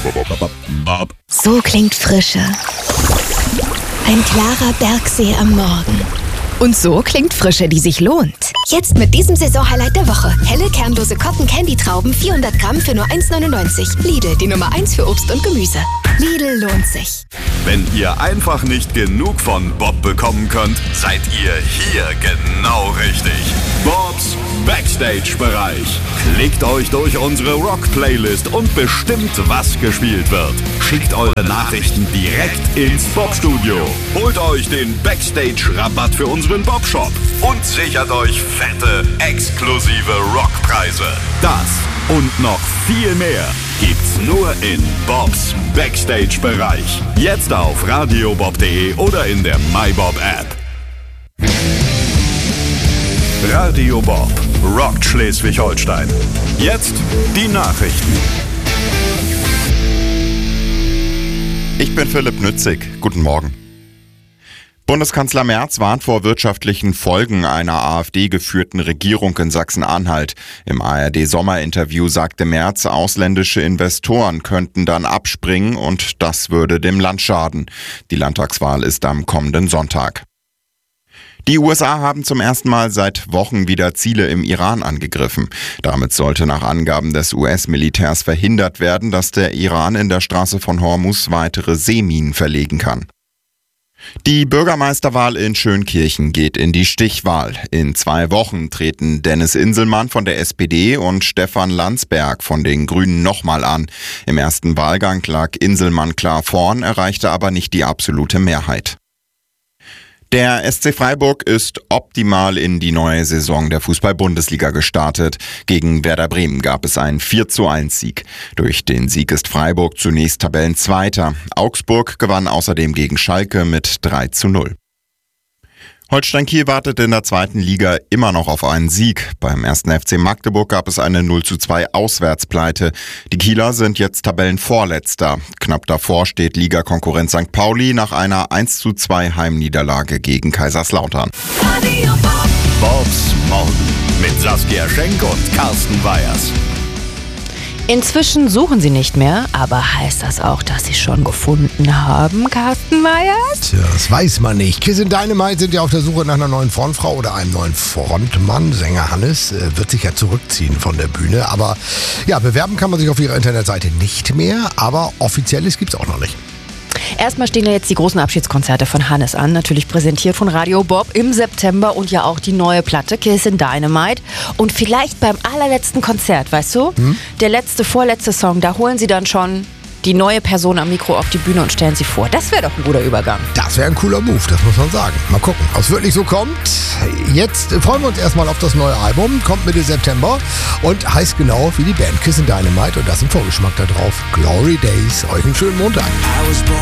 Bob. So klingt Frische. Ein klarer Bergsee am Morgen. Und so klingt Frische, die sich lohnt. Jetzt mit diesem Saisonhighlight der Woche. Helle, kernlose Cotton-Candy-Trauben, 400 Gramm für nur 1,99. Lidl, die Nummer 1 für Obst und Gemüse. Lidl lohnt sich. Wenn ihr einfach nicht genug von Bob bekommen könnt, seid ihr hier genau richtig. Bobs Backstage-Bereich. Klickt euch durch unsere Rock-Playlist und bestimmt, was gespielt wird. Schickt eure Nachrichten direkt ins Bob-Studio. Holt euch den Backstage-Rabatt für unseren Bob-Shop und sichert euch fette, exklusive Rockpreise. Das und noch viel mehr gibt's nur in Bobs Backstage-Bereich. Jetzt auf radiobob.de oder in der MyBob-App. Radio Bob rockt Schleswig-Holstein. Jetzt die Nachrichten. Ich bin Philipp Nützig. Guten Morgen. Bundeskanzler Merz warnt vor wirtschaftlichen Folgen einer AfD-geführten Regierung in Sachsen-Anhalt. Im ARD-Sommerinterview sagte Merz, ausländische Investoren könnten dann abspringen und das würde dem Land schaden. Die Landtagswahl ist am kommenden Sonntag. Die USA haben zum ersten Mal seit Wochen wieder Ziele im Iran angegriffen. Damit sollte nach Angaben des US-Militärs verhindert werden, dass der Iran in der Straße von Hormuz weitere Seeminen verlegen kann. Die Bürgermeisterwahl in Schönkirchen geht in die Stichwahl. In 2 Wochen treten Dennis Inselmann von der SPD und Stefan Landsberg von den Grünen nochmal an. Im ersten Wahlgang lag Inselmann klar vorn, erreichte aber nicht die absolute Mehrheit. Der SC Freiburg ist optimal in die neue Saison der Fußball-Bundesliga gestartet. Gegen Werder Bremen gab es einen 4:1-Sieg. Durch den Sieg ist Freiburg zunächst Tabellenzweiter. Augsburg gewann außerdem gegen Schalke mit 3:0. Holstein Kiel wartet in der 2. Liga immer noch auf einen Sieg. Beim 1. FC Magdeburg gab es eine 0:2 Auswärtspleite. Die Kieler sind jetzt Tabellenvorletzter. Knapp davor steht Ligakonkurrent St. Pauli nach einer 1:2 Heimniederlage gegen Kaiserslautern. Bobs Morgen mit Saskia Schenk und Carsten Weyers. Inzwischen suchen sie nicht mehr, aber heißt das auch, dass sie schon gefunden haben, Carsten Weyers? Tja, das weiß man nicht. Kiss and Dynamite sind ja auf der Suche nach einer neuen Frontfrau oder einem neuen Frontmann. Sänger Hannes wird sich ja zurückziehen von der Bühne. Aber ja, bewerben kann man sich auf ihrer Internetseite nicht mehr. Aber Offizielles gibt's auch noch nicht. Erstmal stehen ja jetzt die großen Abschiedskonzerte von Hannes an, natürlich präsentiert von Radio Bob im September und ja auch die neue Platte Kiss and Dynamite. Und vielleicht beim allerletzten Konzert, weißt du, der vorletzte Song, da holen sie dann schon die neue Person am Mikro auf die Bühne und stellen sie vor. Das wäre doch ein guter Übergang. Das wäre ein cooler Move, das muss man sagen. Mal gucken, ob es wirklich so kommt. Jetzt freuen wir uns erstmal auf das neue Album, kommt Mitte September und heißt genau wie die Band Kiss and Dynamite und das ist ein Vorgeschmack da drauf. Glory Days, euch einen schönen Montag.